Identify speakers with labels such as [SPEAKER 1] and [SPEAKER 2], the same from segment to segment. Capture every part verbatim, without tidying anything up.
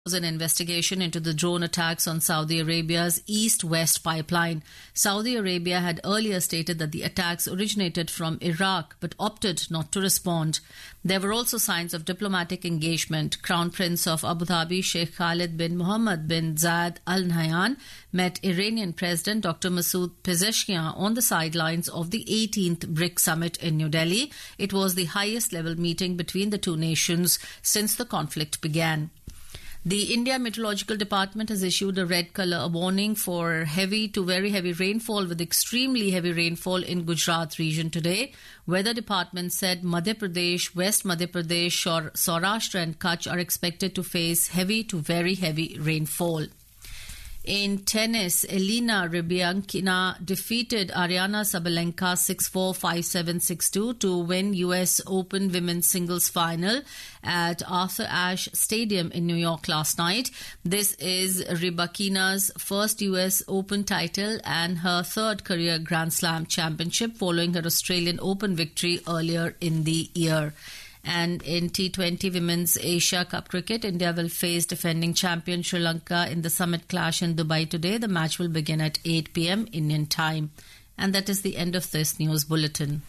[SPEAKER 1] An investigation into the drone attacks on Saudi Arabia's east-west pipeline. Saudi Arabia had earlier stated that the attacks originated from Iraq but opted not to respond. There were also signs of diplomatic engagement. Crown Prince of Abu Dhabi Sheikh Khalid bin Mohammed bin Zayed Al Nahyan met Iranian President Doctor Masoud Pezeshkian on the sidelines of the eighteenth BRICS summit in New Delhi. It was the highest-level meeting between the two nations since the conflict began. The India Meteorological Department has issued a red colour warning for heavy to very heavy rainfall with extremely heavy rainfall in Gujarat region today. Weather Department said Madhya Pradesh, West Madhya Pradesh, Saurashtra and Kutch are expected to face heavy to very heavy rainfall. In tennis, Elena Rybakina defeated Ariana Sabalenka six four, five seven, six two to win U S Open Women's Singles Final at Arthur Ashe Stadium in New York last night. This is Rybakina's first U S Open title and her third career Grand Slam championship following her Australian Open victory earlier in the year. And in T twenty Women's Asia Cup Cricket, India will face defending champion Sri Lanka in the summit clash in Dubai today. The match will begin at eight p.m. Indian time. And that is the end of this news bulletin.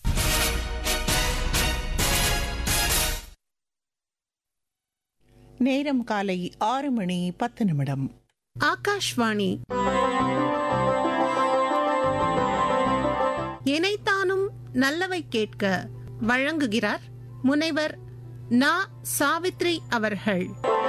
[SPEAKER 2] நேரம் காலை ஆறு மணி பத்து நிமிடம்.
[SPEAKER 3] ஆகாஷ்வாணி இணைத்தானும் நல்லவை கேட்க வழங்குகிறார் முனைவர் நா சாவித்ரி அவர்கள்.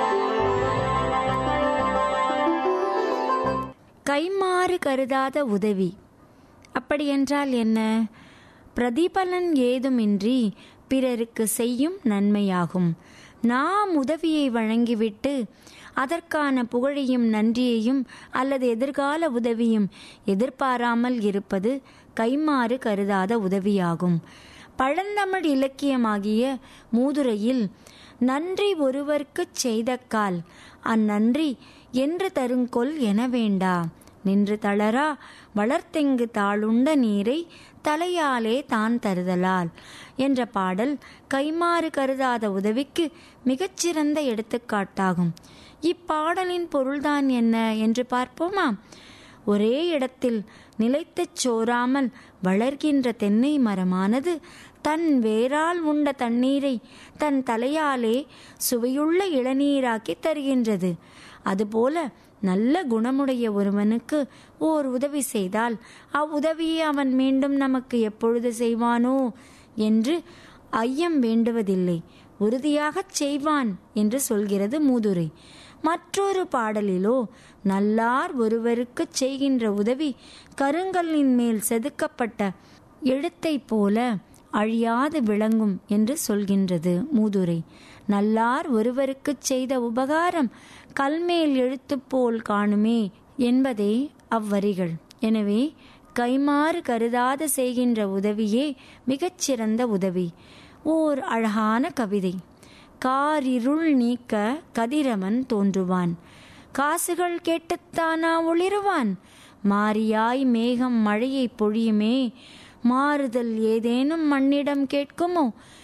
[SPEAKER 4] கைமாறு கருதாத உதவி அப்படியென்றால் என்ன? பிரதிபலன் ஏதுமின்றி பிறருக்கு செய்யும் நன்மையாகும். நாம் உதவியை வழங்கிவிட்டு அதற்கான புகழையும் நன்றியையும் அல்லது எதிர்கால உதவியும் எதிர்பாராமல் இருப்பது கைமாறு கருதாத உதவியாகும். பழந்தமிழ் இலக்கியமாகிய மூதுரையில் நன்றி ஒருவர்க்குச் செய்தக்கால் அந்நன்றி என்று தருங்கொல் என வேண்டா, நின்று தளரா வளர்த்தெங்கு தாளுண்ட நீரை தலையாலே தான் தருதலால் என்ற பாடல் கைமாறு கருதாத உதவிக்கு மிகச்சிறந்த எடுத்துக்காட்டாகும். இப்பாடலின் பொருள்தான் என்ன என்று பார்ப்போமா? ஒரே இடத்தில் நிலைத்துச் சோராமல் வளர்கின்ற தென்னை மரமானது தன் வேரால் உண்ட தண்ணீரை தன் தலையாலே சுவையுள்ள இளநீராக்கி தருகின்றது. அதுபோல நல்ல குணமுடைய ஒருவனுக்கு ஓர் உதவி செய்தால் அவ்வுதவியை அவன் மீண்டும் நமக்கு எப்பொழுது செய்வானோ என்று ஐயம் வேண்டுவதில்லை, உறுதியாகச் செய்வான் என்று சொல்கிறது மூதுரை. மற்றொரு பாடலிலோ நல்லார் ஒருவருக்கு செய்கின்ற உதவி கருங்கல்லின் மேல் செதுக்கப்பட்ட எழுத்தை போல அழியாது விளங்கும் என்று சொல்கின்றது மூதுரை. நல்லார் ஒருவருக்கு செய்த உபகாரம் கல்மேல் எழுத்து போல் காணுமே என்பதே அவ்வரிகள். எனவே கைமாறு கருதாத செய்கின்ற உதவியே மிகச்சிறந்த உதவி. ஓர் அழகான கவிதை. காரிருள் நீக்க கதிரவன் தோன்றுவான், காசுகள் கேட்டுத்தானா ஒளிருவான், மாரியாய் மேகம் மழையை பொழியுமே, மாறுதல் ஏதேனும் மண்ணிடம் கேட்குமோ,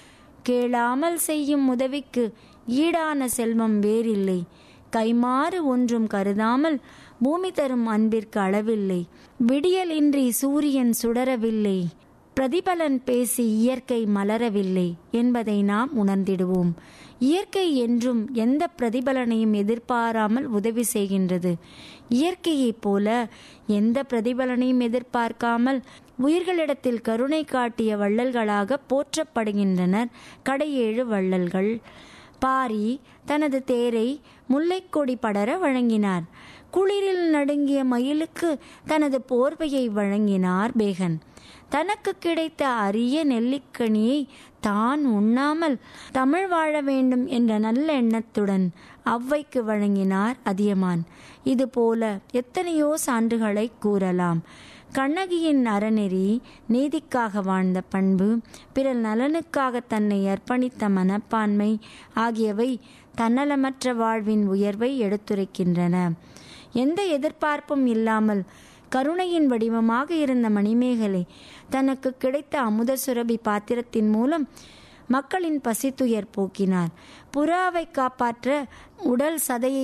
[SPEAKER 4] கேளாமல் செய்யும் உதவிக்கு ஈடான செல்வம் வேறில்லை, கைமாறு ஒன்றும் கருதாமல் பூமி தரும் அன்பிற்கு அளவில்லை, விடியல் இன்றி சூரியன் சுடரவில்லை, பிரதிபலன் பேசி இயற்கை மலரவில்லை என்பதை நாம் உணர்ந்திடுவோம். இயற்கை என்றும் எந்த பிரதிபலனையும் எதிர்பாராமல் உதவி செய்கின்றது. இயற்கையைப் போல எந்த பிரதிபலனையும் எதிர்பார்க்காமல் உயிர்களிடத்தில் கருணை காட்டிய வள்ளல்களாக போற்றப்படுகின்றனர் கடையேழு வள்ளல்கள். பாரி தனது தேரை முல்லைக்கொடி படர வழங்கினார். குளிரில் நடுங்கிய மயிலுக்கு தனது போர்வையை வழங்கினார் பேகன். தனக்கு கிடைத்த அரிய நெல்லிக்கனியை தான் உண்ணாமல் தமிழ் வாழ வேண்டும் என்ற நல்ல எண்ணத்துடன் ஔவைக்கு வழங்கினார் அதியமான். இதுபோல எத்தனையோ சான்றுகளை கூறலாம். கண்ணகியின் அறநெறி, நீதிக்காக வாழ்ந்த பண்பு, பிறர் நலனுக்காக தன்னை அர்ப்பணித்த மனப்பான்மை ஆகியவை தன்னலமற்ற வாழ்வின் உயர்வை எடுத்துரைக்கின்றன. எந்த எதிர்பார்ப்பும் இல்லாமல் கருணையின் வடிவமாக இருந்த மணிமேகலை தனக்கு கிடைத்த அமுத சுரபி பாத்திரத்தின் மூலம் மக்களின் பசித்துயர் போக்கினார். புறாவை காப்பாற்ற உடல் சதையை